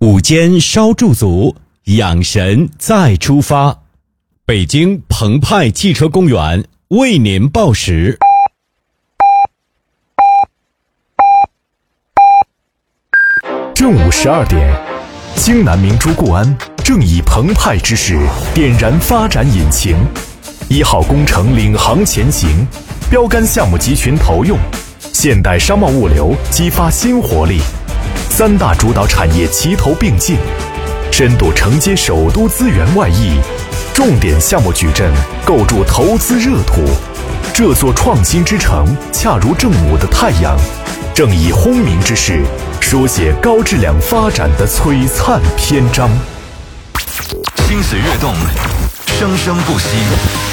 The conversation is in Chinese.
午间稍驻足，养神再出发。北京澎湃汽车公园为您报时。 正午12点，京南明珠固安正以澎湃之势点燃发展引擎，1号工程领航前行，标杆项目集群投用，现代商贸物流激发新活力，3大主导产业齐头并进，深度承接首都资源外溢，重点项目矩阵构筑投资热土。这座创新之城恰如正午的太阳，正以轰鸣之势书写高质量发展的璀璨篇章。 心随跃动，生生不息。